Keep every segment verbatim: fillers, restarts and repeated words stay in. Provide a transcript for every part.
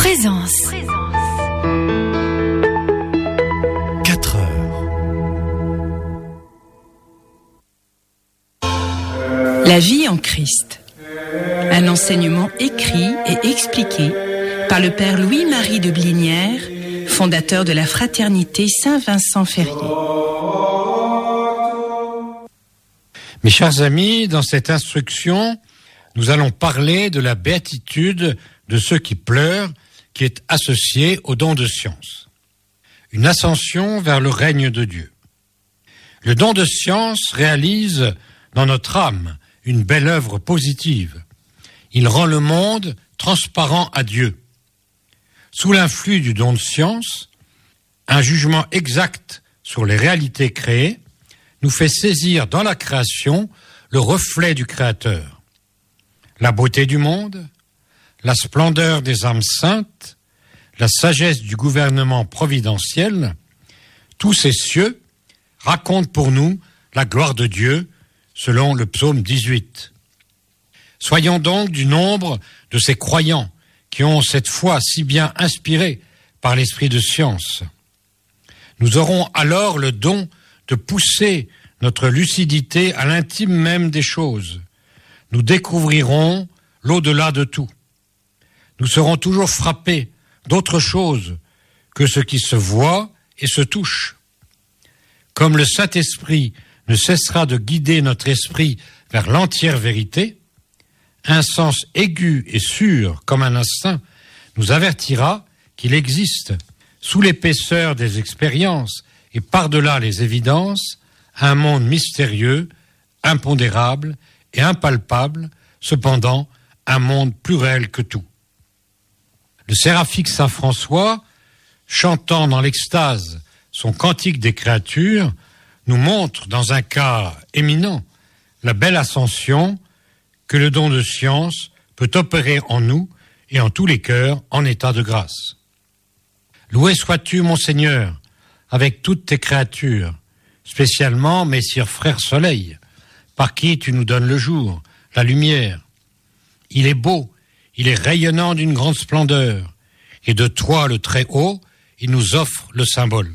Présence. quatre heures. La vie en Christ. Un enseignement écrit et expliqué par le Père Louis-Marie de Blinière, fondateur de la Fraternité Saint-Vincent-Ferrier. Mes chers amis, dans cette instruction, nous allons parler de la béatitude de ceux qui pleurent, qui est associée au don de science. Une ascension vers le règne de Dieu. Le don de science réalise dans notre âme une belle œuvre positive. Il rend le monde transparent à Dieu. Sous l'influx du don de science, un jugement exact sur les réalités créées nous fait saisir dans la création le reflet du Créateur. La beauté du monde, la splendeur des âmes saintes, la sagesse du gouvernement providentiel, tous ces cieux racontent pour nous la gloire de Dieu, selon le psaume dix-huit. Soyons donc du nombre de ces croyants qui ont cette foi si bien inspirée par l'esprit de science. Nous aurons alors le don de pousser notre lucidité à l'intime même des choses. Nous découvrirons l'au-delà de tout. Nous serons toujours frappés d'autre chose que ce qui se voit et se touche. Comme le Saint-Esprit ne cessera de guider notre esprit vers l'entière vérité, un sens aigu et sûr comme un instinct nous avertira qu'il existe, sous l'épaisseur des expériences et par-delà les évidences, un monde mystérieux, impondérable et impalpable, cependant un monde plus réel que tout. Le séraphique Saint François, chantant dans l'extase son cantique des créatures, nous montre dans un cas éminent la belle ascension que le don de science peut opérer en nous et en tous les cœurs en état de grâce. Loué sois-tu, mon Seigneur, avec toutes tes créatures, spécialement Messire Frère Soleil, par qui tu nous donnes le jour, la lumière. Il est beau, il est rayonnant d'une grande splendeur, et de toi, le Très-Haut, il nous offre le symbole.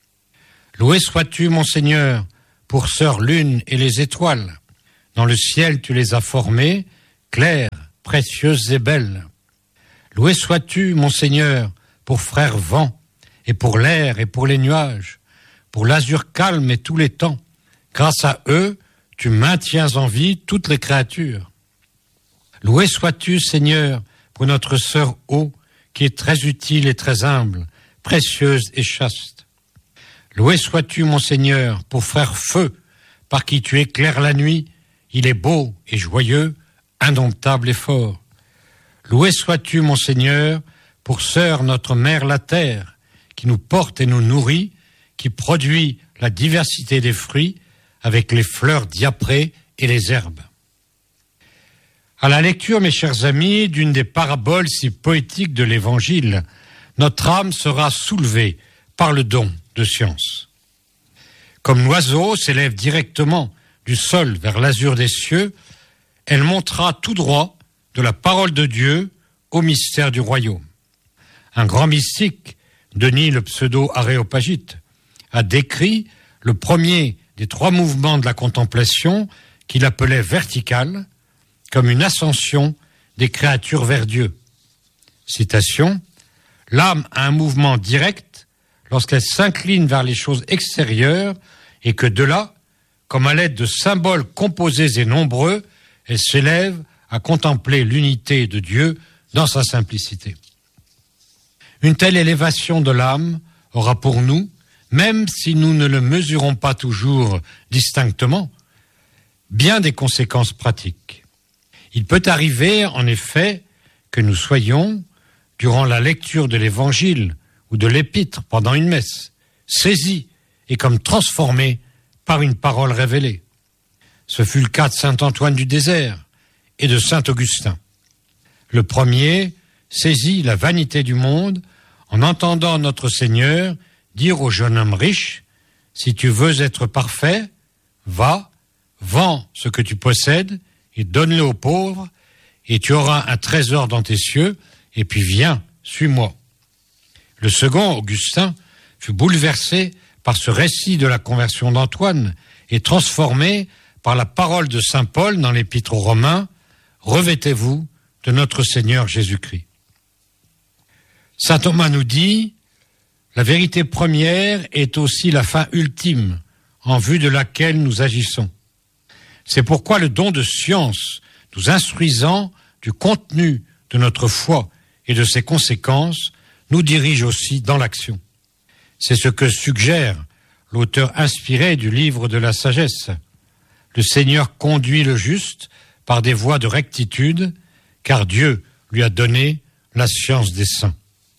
Loué sois-tu, mon Seigneur, pour sœur lune et les étoiles. Dans le ciel, tu les as formées, claires, précieuses et belles. Loué sois-tu, mon Seigneur, pour frère vent, et pour l'air et pour les nuages, pour l'azur calme et tous les temps. Grâce à eux, tu maintiens en vie toutes les créatures. Loué sois-tu, Seigneur, pour notre sœur eau, qui est très utile et très humble, précieuse et chaste. Loué sois-tu, mon Seigneur, pour frère feu, par qui tu éclaires la nuit. Il est beau et joyeux, indomptable et fort. Loué sois-tu, mon Seigneur, pour sœur notre mère la terre, qui nous porte et nous nourrit, qui produit la diversité des fruits, avec les fleurs diaprées et les herbes. À la lecture, mes chers amis, d'une des paraboles si poétiques de l'Évangile, notre âme sera soulevée par le don de science. Comme l'oiseau s'élève directement du sol vers l'azur des cieux, elle montera tout droit de la parole de Dieu au mystère du royaume. Un grand mystique, Denis le pseudo-aréopagite, a décrit le premier des trois mouvements de la contemplation qu'il appelait vertical, comme une ascension des créatures vers Dieu. Citation, « L'âme a un mouvement direct lorsqu'elle s'incline vers les choses extérieures et que de là, comme à l'aide de symboles composés et nombreux, elle s'élève à contempler l'unité de Dieu dans sa simplicité. » Une telle élévation de l'âme aura pour nous, même si nous ne le mesurons pas toujours distinctement, bien des conséquences pratiques. Il peut arriver, en effet, que nous soyons, durant la lecture de l'Évangile ou de l'Épître pendant une messe, saisis et comme transformés par une parole révélée. Ce fut le cas de saint Antoine du Désert et de saint Augustin. Le premier saisit la vanité du monde en entendant notre Seigneur dire au jeune homme riche, « Si tu veux être parfait, va, vends ce que tu possèdes et donne-le aux pauvres, et tu auras un trésor dans tes cieux, et puis viens, suis-moi. Le second, Augustin, fut bouleversé par ce récit de la conversion d'Antoine et transformé par la parole de saint Paul dans l'Épître aux Romains, « Revêtez-vous de notre Seigneur Jésus-Christ ». Saint Thomas nous dit « La vérité première est aussi la fin ultime, en vue de laquelle nous agissons. C'est pourquoi le don de science, nous instruisant du contenu de notre foi et de ses conséquences, nous dirige aussi dans l'action. C'est ce que suggère l'auteur inspiré du livre de la sagesse. Le Seigneur conduit le juste par des voies de rectitude, car Dieu lui a donné la science des saints.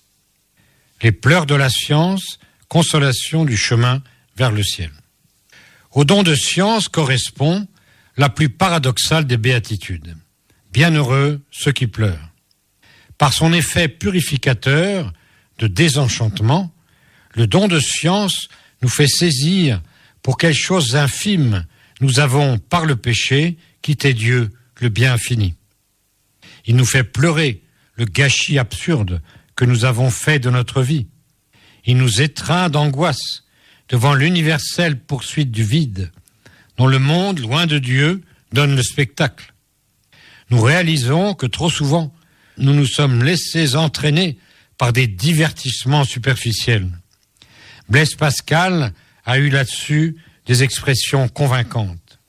Les pleurs de la science, consolation du chemin vers le ciel. Au don de science correspond la plus paradoxale des béatitudes. Bienheureux ceux qui pleurent. Par son effet purificateur de désenchantement, le don de science nous fait saisir pour quelles choses infimes nous avons, par le péché, quitté Dieu, le bien infini. Il nous fait pleurer le gâchis absurde que nous avons fait de notre vie. Il nous étreint d'angoisse devant l'universelle poursuite du vide, dont le monde, loin de Dieu, donne le spectacle. Nous réalisons que trop souvent, nous nous sommes laissés entraîner par des divertissements superficiels. Blaise Pascal a eu là-dessus des expressions convaincantes.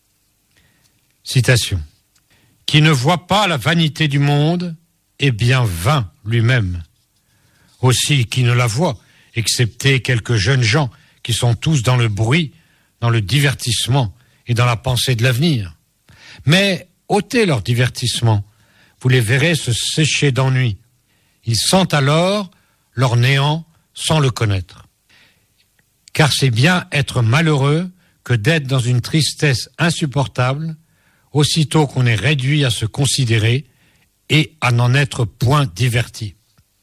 Citation. « Qui ne voit pas la vanité du monde est bien vain lui-même. Aussi qui ne la voit, excepté quelques jeunes gens qui sont tous dans le bruit, dans le divertissement et dans la pensée de l'avenir. Mais ôtez leur divertissement, vous les verrez se sécher d'ennui. Ils sentent alors leur néant sans le connaître. Car c'est bien être malheureux que d'être dans une tristesse insupportable, aussitôt qu'on est réduit à se considérer et à n'en être point diverti.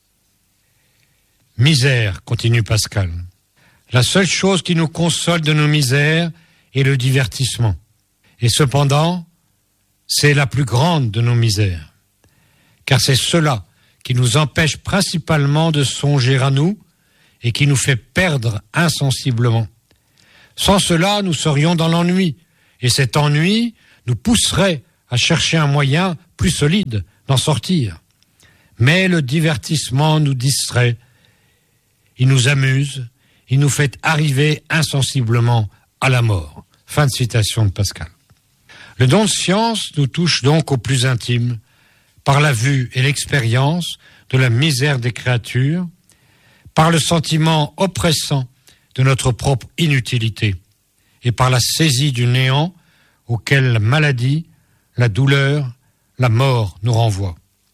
Misère, continue Pascal. La seule chose qui nous console de nos misères est le divertissement. Et cependant, c'est la plus grande de nos misères. Car c'est cela qui nous empêche principalement de songer à nous et qui nous fait perdre insensiblement. Sans cela, nous serions dans l'ennui, et cet ennui nous pousserait à chercher un moyen plus solide d'en sortir. Mais le divertissement nous distrait, il nous amuse, il nous fait arriver insensiblement à la mort. Fin de citation de Pascal. Le don de science nous touche donc au plus intime, par la vue et l'expérience de la misère des créatures, par le sentiment oppressant de notre propre inutilité et par la saisie du néant auquel la maladie, la douleur, la mort nous renvoient.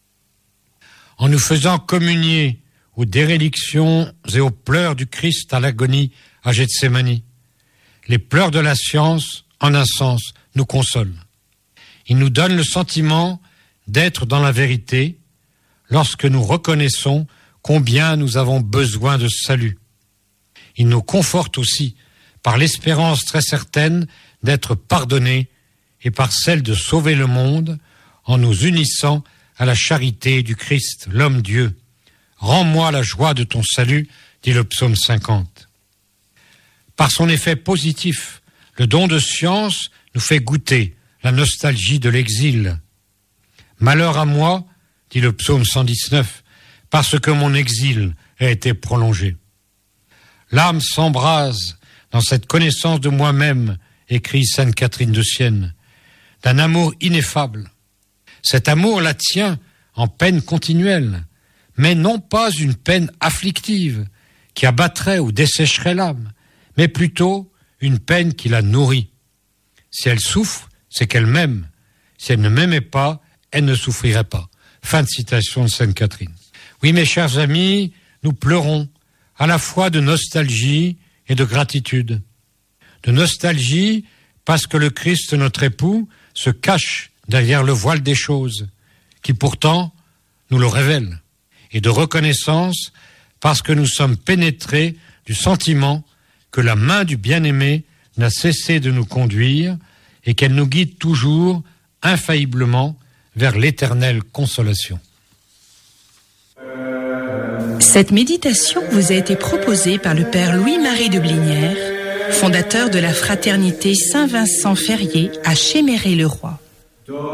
En nous faisant communier aux dérélictions et aux pleurs du Christ à l'agonie à Gethsémani, les pleurs de la science, en un sens, nous consolent. Ils nous donnent le sentiment d'être dans la vérité lorsque nous reconnaissons combien nous avons besoin de salut. Il nous conforte aussi par l'espérance très certaine d'être pardonnés et par celle de sauver le monde en nous unissant à la charité du Christ, l'homme-Dieu. Rends-moi la joie de ton salut, dit le psaume cinquante. Par son effet positif, le don de science nous fait goûter la nostalgie de l'exil. Malheur à moi, dit le psaume cent dix-neuf, parce que mon exil a été prolongé. L'âme s'embrase dans cette connaissance de moi-même, écrit sainte Catherine de Sienne, d'un amour ineffable. Cet amour la tient en peine continuelle, mais non pas une peine afflictive qui abattrait ou dessécherait l'âme, mais plutôt une peine qui la nourrit. Si elle souffre, c'est qu'elle m'aime. Si elle ne m'aimait pas, elle ne souffrirait pas. Fin de citation de sainte Catherine. Oui, mes chers amis, nous pleurons à la fois de nostalgie et de gratitude. De nostalgie parce que le Christ, notre époux, se cache derrière le voile des choses, qui pourtant nous le révèle. Et de reconnaissance parce que nous sommes pénétrés du sentiment que la main du bien-aimé n'a cessé de nous conduire et qu'elle nous guide toujours, infailliblement, vers l'éternelle consolation. Euh... Cette méditation vous a été proposée par le Père Louis-Marie de Blinière, fondateur de la Fraternité Saint-Vincent-Ferrier à Chéméré-le-Roi.